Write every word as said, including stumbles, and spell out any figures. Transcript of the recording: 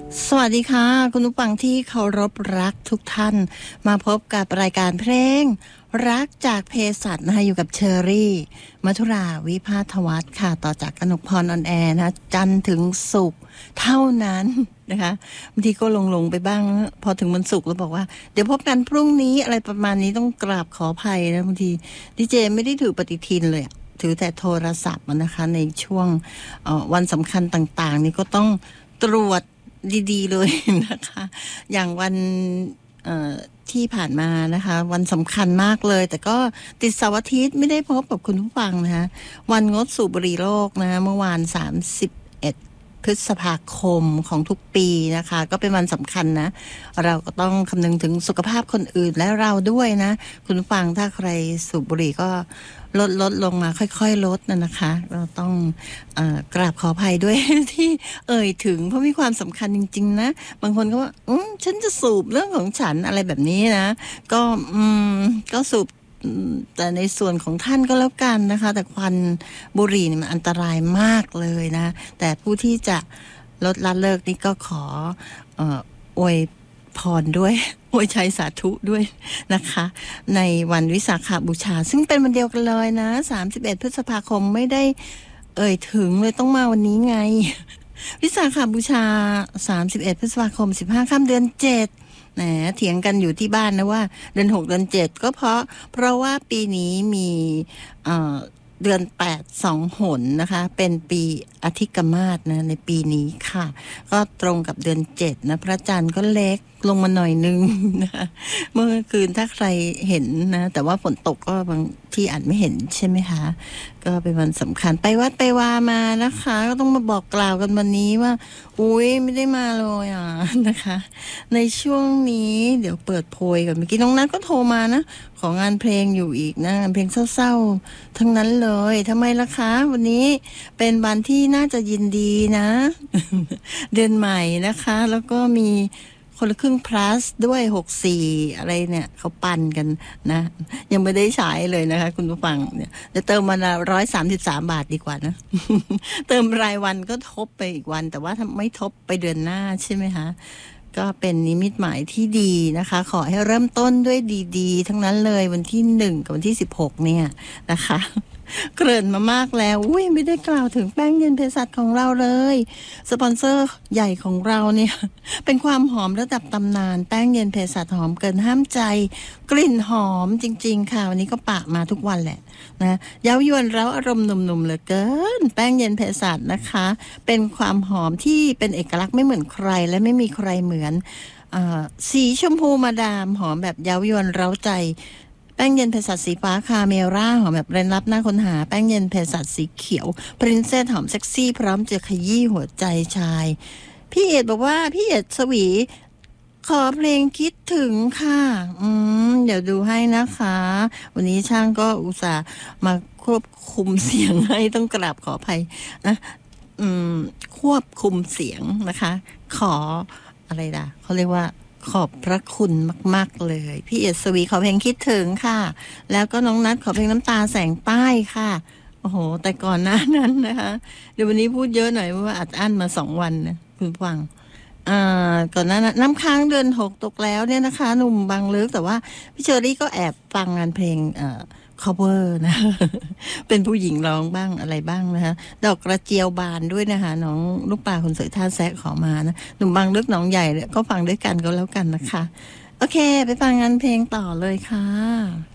สวัสดีค่ะคุณผู้ฟังที่เคารพรักทุกท่านมาพบกับรายการเพลงรักจากเภสัชนะคะอยู่กับเชอรี่มัทุราวิภาทวัฒน์ค่ะต่อจากกนกพรออนแอร์นะจันทร์ถึงศุกร์เท่านั้นนะคะบางทีก็ลงๆไปบ้างพอถึงวันศุกร์แล้วบอกว่าเดี๋ยวพบกันพรุ่งนี้อะไรประมาณนี้ต้องกราบขออภัยนะบางทีดีเจไม่ได้ถือปฏิทินเลยถือแต่โทรศัพท์นะคะในช่วงวันสำคัญต่างๆนี่ก็ต้องตรวจดีๆเลยนะคะอย่างวันที่ผ่านมานะคะวันสำคัญมากเลยแต่ก็ติดเสาร์อาทิตย์ไม่ได้พบกับคุณผู้ฟังนะคะวันงดสูบบุหรี่โลกนะเมื่อวานสามสิบเอ็ดพฤษภาคมของทุกปีนะคะก็เป็นวันสำคัญนะเราก็ต้องคำนึงถึงสุขภาพคนอื่นและเราด้วยนะคุณผู้ฟังถ้าใครสูบบุหรี่ก็ลดลดลงมาค่อยๆลดนะนะคะเราต้องเอ่อกราบขออภัยด้วยที่เอ่ยถึงเพราะมีความสำคัญจริงๆนะบางคนก็ว่าอืมฉันจะสูบเรื่องของฉันอะไรแบบนี้นะก็อืมก็สูบแต่ในส่วนของท่านก็แล้วกันนะคะแต่ควันบุหรี่นี่มันอันตรายมากเลยนะแต่ผู้ที่จะลดละเลิกนี่ก็ขอเอ่ออวยพรด้วยอวยชัยสาธุด้วยนะคะในวันวิสาขบูชาซึ่งเป็นวันเดียวกันเลยนะสามสิบเอ็ดพฤษภาคมไม่ได้เอ่ยถึงเลยต้องมาวันนี้ไงวิสาขบูชาสามสิบเอ็ดพฤษภาคมสิบห้าค่ำเดือนเจ็ดแหมเถียงกันอยู่ที่บ้านนะว่าเดือนหกเดือนเจ็ดก็เพราะเพราะว่าปีนี้มีเอ่อเดือนแปดสองหนนะคะเป็นปีอธิกมาศนะในปีนี้ค่ะก็ตรงกับเดือนเจ็ดนะพระจันทร์ก็เล็กลงมาหน่อยนึงนะเมื่อคืนถ้าใครเห็นนะแต่ว่าฝนตกก็บางที่อาจไม่เห็นใช่ไหมคะก็เป็นวันสำคัญไปวัดไปวามานะคะก็ต้องมาบอกกล่าวกันวันนี้ว่าอุ้ยไม่ได้มาเลยอ่ะนะคะในช่วงนี้เดี๋ยวเปิดโพยกันเมื่อกี้น้องนัทก็โทรมานะของงานเพลงอยู่อีกนะงานเพลงเศร้าๆทั้งนั้นเลยทำไมล่ะคะวันนี้เป็นวันที่น่าจะยินดีนะเดือนใหม่นะคะแล้วก็มีคนละครึ่ง plus ด้วยหกสิบสี่อะไรเนี่ยเขาปั่นกันนะยังไม่ได้ใช้เลยนะคะคุณผู้ฟังเนี่ยจะเติมมาละหนึ่งร้อยสามสิบสามบาทดีกว่านะ เติมรายวันก็ทบไปอีกวันแต่ว่าถ้าไม่ทบไปเดือนหน้าใช่ไหมคะก็เป็นนิมิตหมายที่ดีนะคะขอให้เริ่มต้นด้วยดีๆทั้งนั้นเลยวันที่หนึ่งกับวันที่สิบหกเนี่ยนะคะเกริ่นมามากแล้วอุ้ยไม่ได้กล่าวถึงแป้งเย็นเภสัชของเราเลยสปอนเซอร์ใหญ่ของเราเนี่ยเป็นความหอมระดับตำนานแป้งเย็นเภสัชหอมเกินห้ามใจกลิ่นหอมจริงๆค่ะวันนี้ก็ปะมาทุกวันแหละนะเย้ายวนเร้าอารมณ์หนุ่มๆเหลือเกินแป้งเย็นเภสัชนะคะเป็นความหอมที่เป็นเอกลักษณ์ไม่เหมือนใครและไม่มีใครเหมือนสีชมพูมาดามหอมแบบเย้ายวนเร้าใจแป้งเย็นเภสัชสีฟ้าคาเมร่าหอมแบบเร้นลับหน้าค้นหาแป้งเย็นเภสัชสีเขียวพรินเซสหอมเซ็กซี่พร้อมจะขยี้หัวใจชายพี่เอ็ดบอกว่าพี่เอ็ดสวีขอเพลงคิดถึงค่ะอืมเดี๋ยวดูให้นะคะวันนี้ช่างก็อุตส่าห์มาควบคุมเสียงให้ต้องกราบขออภัยนะอืมควบคุมเสียงนะคะขออะไรล่ะเขาเรียกว่าขอบพระคุณมากๆเลยพี่เอ็ดสวีขอเพลงคิดถึงค่ะแล้วก็น้องนัทขอเพลงน้ำตาแสงใต้ค่ะโอ้โหแต่ก่อนหน้านั้นนะคะเดี๋ยววันนี้พูดเยอะหน่อยเพราะว่าอัดอั้นมาสองวันนะคุณฟังอ่าก่อนหน้านั้นน้ำค้างเดือนหกตกแล้วเนี่ยนะคะหนุ่มบางลึกแต่ว่าพี่เชอรี่ก็แอบฟังงานเพลงเอ่อcover นะ เป็นผู้หญิงร้องบ้างอะไรบ้างนะคะดอกกระเจียวบานด้วยนะคะน้องลูกปลาคนสวยท่าแซะขอมานะหนุ่มบางลึกน้องใหญ่ก็ฟังด้วยกันก็แล้วกันนะคะโอเคไปฟังงานเพลงต่อเลยค่ะ